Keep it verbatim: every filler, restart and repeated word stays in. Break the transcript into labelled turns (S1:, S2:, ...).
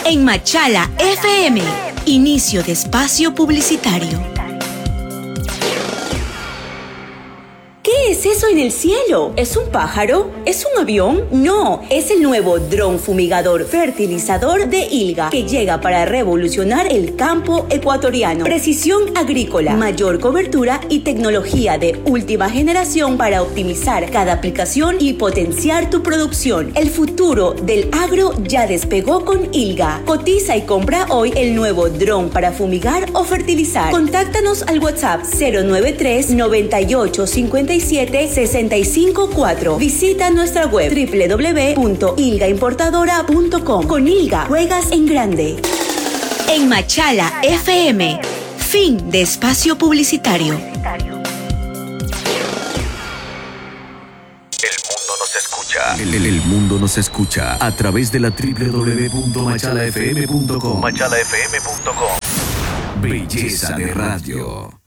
S1: En Machala F M, inicio de espacio publicitario.
S2: ¿Qué es eso en el cielo? ¿Es un pájaro? ¿Es un avión? No, es el nuevo dron fumigador fertilizador de ILGA, que llega para revolucionar el campo ecuatoriano. Precisión agrícola, mayor cobertura y tecnología de última generación para optimizar cada aplicación y potenciar tu producción. El futuro del agro ya despegó con ILGA. Cotiza y compra hoy el nuevo dron para fumigar o fertilizar. Contáctanos al WhatsApp cero nueve tres, noventa y ocho, cincuenta y siete, sesenta y cinco cuatro. Visita nuestra web doble u doble u doble u punto ilga importadora punto com. Con ILGA juegas en grande.
S1: En Machala F M, fin de espacio publicitario.
S3: El mundo nos escucha.
S4: El, el, el mundo nos escucha a través de la doble u doble u doble u punto machala f m punto com.
S3: machala f m punto com.
S4: Belleza de radio.